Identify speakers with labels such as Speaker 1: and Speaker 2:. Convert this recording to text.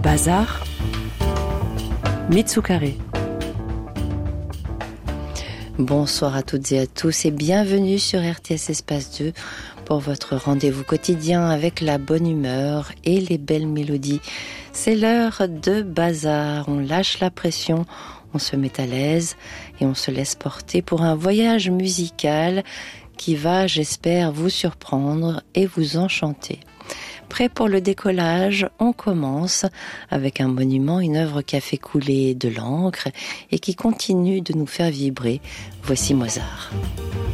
Speaker 1: Bazar, Mitsukare.
Speaker 2: Bonsoir à toutes et à tous et bienvenue sur RTS Espace 2 pour votre rendez-vous quotidien avec la bonne humeur et les belles mélodies. C'est l'heure de Bazar, on lâche la pression, on se met à l'aise et on se laisse porter pour un voyage musical qui va, j'espère, vous surprendre et vous enchanter. Prêt pour le décollage, on commence avec un monument, une œuvre qui a fait couler de l'encre et qui continue de nous faire vibrer. Voici Mozart.